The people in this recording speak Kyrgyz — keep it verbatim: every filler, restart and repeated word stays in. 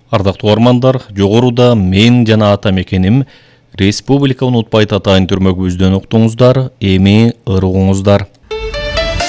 Ардактуу армандар, жогоруда мен жана ата мекеним Республика унутпайт атайын түрмөгүбүздөн уктуңуздар, эми ырыгыңыздар.